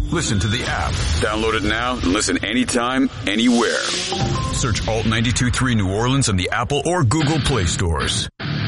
Listen to the app. Download it now and listen anytime, anywhere. Search Alt 92.3 New Orleans on the Apple or Google Play stores.